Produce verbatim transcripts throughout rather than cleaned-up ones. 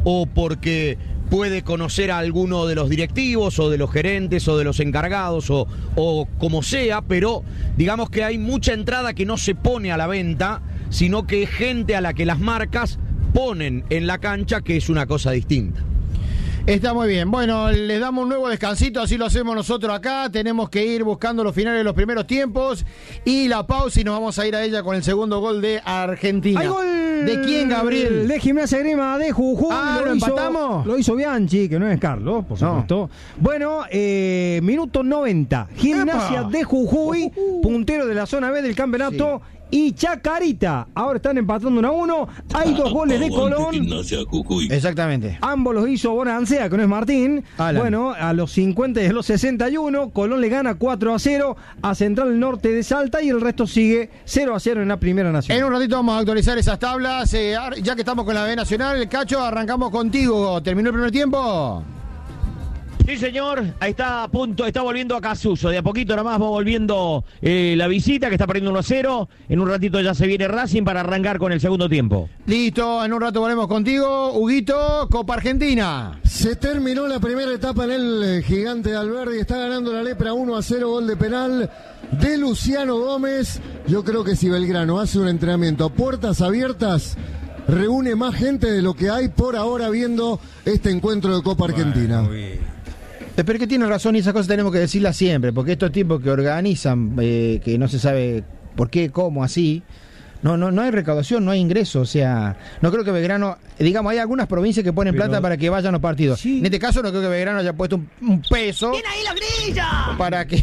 o porque puede conocer a alguno de los directivos o de los gerentes o de los encargados o, o como sea, pero digamos que hay mucha entrada que no se pone a la venta, sino que es gente a la que las marcas ponen en la cancha, que es una cosa distinta. Está muy bien. Bueno, les damos un nuevo descansito, así lo hacemos nosotros acá. Tenemos que ir buscando los finales de los primeros tiempos y la pausa, y nos vamos a ir a ella con el segundo gol de Argentina. ¿Hay gol de quién, Gabriel? De Gimnasia Grima de Jujuy. Ah, ¿lo hizo, empatamos? Lo hizo Bianchi, que no es Carlos, por supuesto. No. Bueno, eh, minuto noventa. Gimnasia ¡Epa! de Jujuy, Uh, uh. puntero de la zona B del campeonato. Sí. Y Chacarita, ahora están empatando uno a uno. Hay dos goles de Colón. Exactamente. Ambos los hizo Bonancea, que no es Martín. Alan. Bueno, a los cincuenta y a los sesenta y uno, Colón le gana cuatro a cero a Central Norte de Salta, y el resto sigue cero a cero en la Primera Nacional. En un ratito vamos a actualizar esas tablas. Eh, ya que estamos con la B Nacional, Cacho, arrancamos contigo. ¿Terminó el primer tiempo? Sí, señor, ahí está a punto, está volviendo a Casuso, de a poquito nomás va volviendo eh, la visita, que está perdiendo uno a cero, en un ratito ya se viene Racing para arrancar con el segundo tiempo. Listo, en un rato volvemos contigo, Huguito, Copa Argentina. Se terminó la primera etapa en el eh, Gigante de Alberdi, está ganando la Lepra uno a cero, gol de penal de Luciano Gómez. Yo creo que si Belgrano hace un entrenamiento a puertas abiertas, reúne más gente de lo que hay por ahora viendo este encuentro de Copa Argentina. Bueno, pero que tiene razón, y esas cosas tenemos que decirlas siempre, porque estos tipos que organizan, eh, que no se sabe por qué, cómo, así, no, no, no hay recaudación, no hay ingreso. O sea, no creo que Belgrano, digamos, hay algunas provincias que ponen pero, plata para que vayan los partidos. Sí. En este caso no creo que Belgrano haya puesto un, un peso. ¡Tiene ahí la grilla! Para que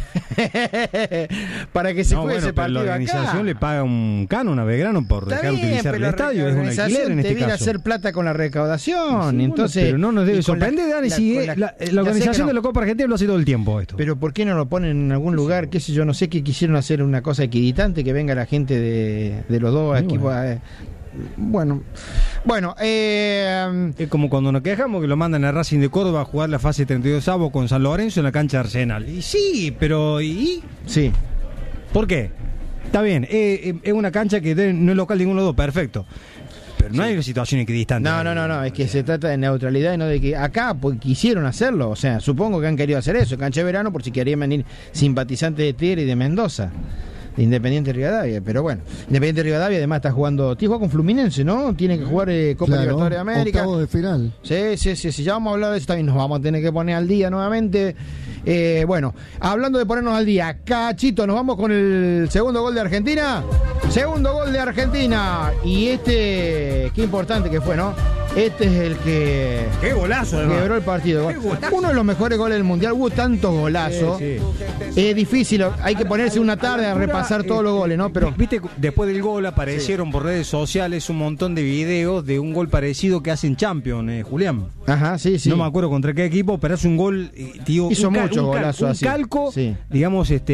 para que se no, juegue bueno, ese partido la organización acá. le paga un canon a Belgrano por Está dejar bien, utilizar el estadio, es un alquiler en este te viene caso. a hacer plata con la recaudación, sí, entonces. Bueno, pero no nos debe sorprender, la, Dani, la, si la, la, la organización no. de la Copa Argentina lo hace todo el tiempo esto. Pero ¿por qué no lo ponen en algún lugar? Qué sé yo, no sé, que quisieron hacer una cosa equidistante, que venga la gente de, de los dos Muy equipos. Bueno. Eh, bueno, bueno eh, es como cuando nos quejamos que lo mandan a Racing de Córdoba a jugar la fase treinta y dos avos con San Lorenzo en la cancha de Arsenal. Y sí, pero ¿y? Sí. ¿Por qué? Está bien, es eh, eh, una cancha que no es local ninguno de los dos, perfecto. Pero no sí. hay una situación equidistante. No, no, no, no, es que se trata de neutralidad y no de que acá pues, quisieron hacerlo. O sea, supongo que han querido hacer eso, cancha de verano, por si querían venir simpatizantes de Tigre y de Mendoza. De Independiente Rivadavia, pero bueno, Independiente Rivadavia además está jugando, tiene que jugar con Fluminense, ¿no? Tiene que jugar eh, Copa claro, Libertadores de América. Octavos de final. Sí, sí, sí, sí, ya vamos a hablar de eso también, nos vamos a tener que poner al día nuevamente. Eh, bueno, hablando de ponernos al día, Cachito, nos vamos con el segundo gol de Argentina. Segundo gol de Argentina. Y este, qué importante que fue, ¿no? Este es el que qué golazo, además. Quebró el partido. Uno de los mejores goles del mundial. Hubo tantos golazos. Sí, sí. Es difícil, hay que ponerse una tarde a repasar todos los goles, ¿no? Pero viste, después del gol aparecieron sí. por redes sociales un montón de videos de un gol parecido que hacen Champions, eh, Julián. Ajá, sí, sí. No me acuerdo contra qué equipo, pero hace un gol, tío, hizo un, muchos un, golazos un así. calco, sí. digamos, este,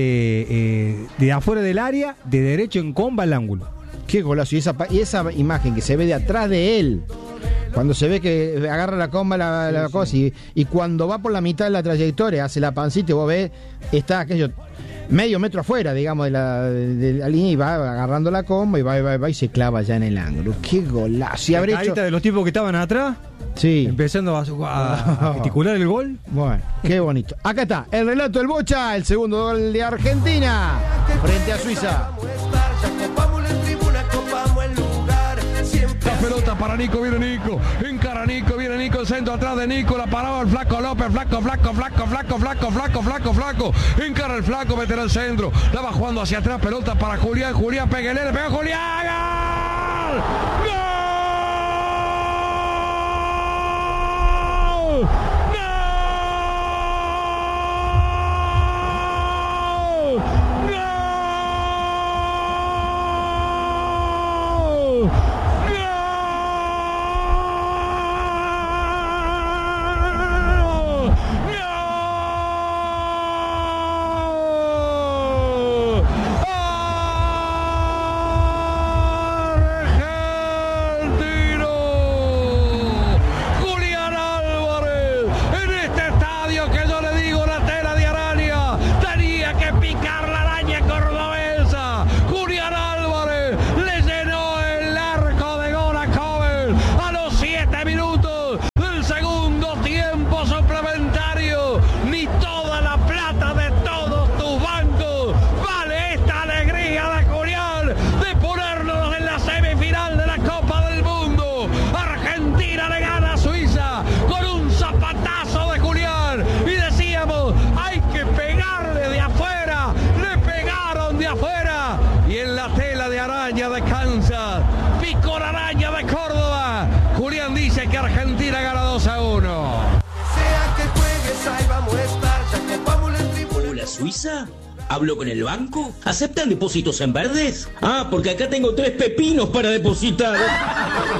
eh, de afuera del área, de derecho en comba al ángulo. Qué golazo, y esa, y esa imagen que se ve de atrás de él. Cuando se ve que agarra la comba, la, sí, la sí. cosa, y, y cuando va por la mitad de la trayectoria, hace la pancita y vos ves, está aquello medio metro afuera, digamos, de la, de la línea, y va agarrando la comba y va, y va, y va y se clava ya en el ángulo. ¡Qué golazo! Y la carita hecho... de los tipos que estaban atrás, sí. empezando a, a, a articular el gol. Bueno, qué bonito. Acá está, el relato del Bocha, el segundo gol de Argentina frente a Suiza. Pelota para Nico, viene Nico, encara Nico, viene Nico, el centro atrás de Nico, la paraba el Flaco López, flaco, flaco, flaco, flaco, flaco, flaco, flaco, flaco, encara el Flaco, meterá el centro, la va jugando hacia atrás, pelota para Julián, Julián, peguele, le pega Julián, ¡gol! ¡Gol! Suiza? ¿Hablo con el banco? ¿Aceptan depósitos en verdes? Ah, porque acá tengo tres pepinos para depositar.